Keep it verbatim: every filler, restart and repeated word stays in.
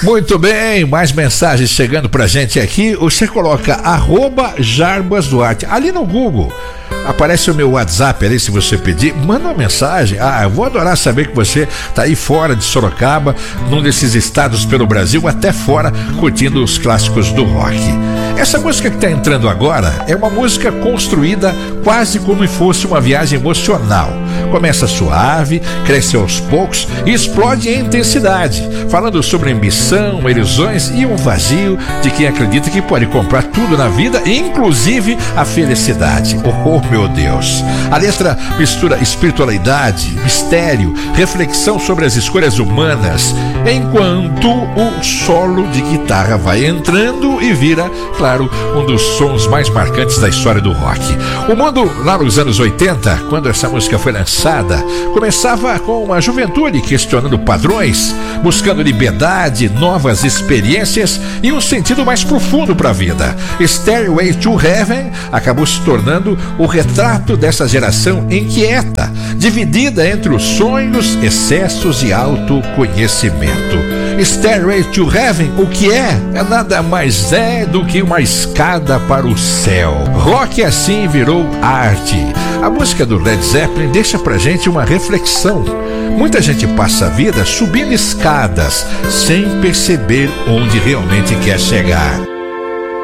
Muito bem, mais mensagens chegando pra gente aqui. Você coloca arroba Jarbas Duarte ali no Google. Aparece o meu WhatsApp ali, se você pedir, manda uma mensagem. Ah, eu vou adorar saber que você tá aí fora de Sorocaba, num desses estados pelo Brasil, até fora, curtindo os clássicos do rock. Essa música que tá entrando agora é uma música construída quase como se fosse uma viagem emocional. Começa suave, cresce aos poucos e explode em intensidade, falando sobre ambição, ilusões e um vazio de quem acredita que pode comprar tudo na vida, inclusive a felicidade. Oh, meu Deus! A letra mistura espiritualidade, mistério, reflexão sobre as escolhas humanas, enquanto o solo de guitarra vai entrando e vira, claro, um dos sons mais marcantes da história do rock. O mundo, lá nos anos oitenta, quando essa música foi lançada, começava com uma juventude questionando padrões, buscando liberdade, novas experiências e um sentido mais profundo para a vida. Stairway to Heaven acabou se tornando o retrato dessa geração inquieta, dividida entre os sonhos, excessos e autoconhecimento. Stairway to Heaven, o que é? É nada mais é do que uma escada para o céu. Rock assim virou arte. A música do Led Zeppelin deixa pra gente uma reflexão. Muita gente passa a vida subindo escadas sem perceber onde realmente quer chegar.